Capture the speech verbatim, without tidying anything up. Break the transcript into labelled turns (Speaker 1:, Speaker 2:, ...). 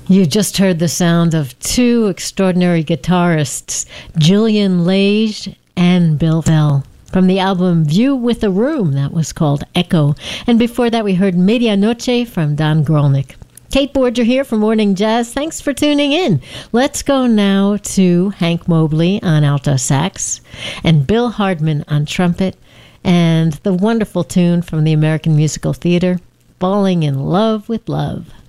Speaker 1: You just heard the sound of two extraordinary guitarists, Julian Lage and Bill Bell, from the album View with a Room, that was called Echo. And before that, we heard Medianoche from Don Grolnick. Kate Borger here for Morning Jazz. Thanks for tuning in. Let's go now to Hank Mobley on alto sax and Bill Hardman on trumpet and the wonderful tune from the American Musical Theater, Falling in Love with Love.